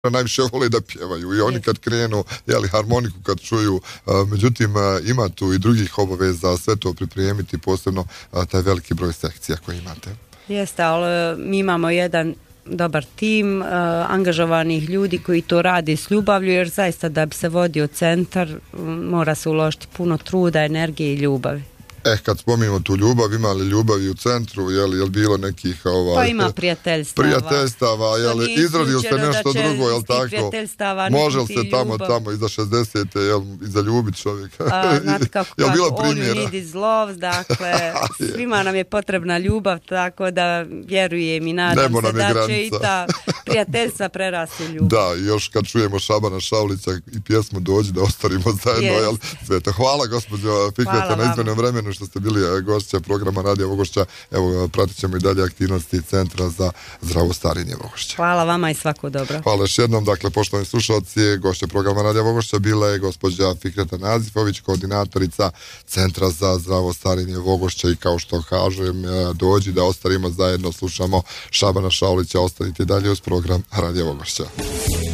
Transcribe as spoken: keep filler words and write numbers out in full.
najviše vole da pjevaju i oni kad krenu, jeli, harmoniku kad čuju, a, međutim a, ima tu i drugih obaveza, sve to pripremiti, posebno a, taj veliki broj sekcija koje imate. Jeste, ali mi imamo jedan dobar tim uh, angažovanih ljudi koji to rade s ljubavlju, jer zaista da bi se vodio centar mora se uložiti puno truda, energije i ljubavi. Eh, kad spominjemo tu ljubav, ima li ljubavi u centru, je li, je li bilo nekih ovaj, pa ima prijateljstava, prijateljstava je li, izrodio se nešto drugo, je li tako? Može li se tamo, ljubav. tamo iza šezdesete, je li, iza ljubit čovjeka? A, znate kako, je li bilo kako primjera? All you need is love, dakle, svima nam je potrebna ljubav, tako da vjerujem i nadam Nemo se da granica. Će i ta prijateljstva prerasti ljubav. Da, i još kad čujemo Šabana Šaulića i pjesmu Dođi da ostarimo zajedno, yes. jel, sve to. Hvala gospođo Fikveta na izmenom vremenu što ste bili gošća programa Radio Vogošća. Evo, pratit ćemo i dalje aktivnosti Centra za zdravo starenje Vogošća. Hvala vama i svako dobro. Hvala još jednom. Dakle, poštovani slušalci, gošća programa Radio Vogošća bila je gospođa Fikveta Nazifović, koordinatorica Centra za zdravo starenje Vogošća, i kao što kažem, dođi da ostarimo zajedno, slušamo Šabana Šaulića. Ostanite dalje uz program Radio Vogošća.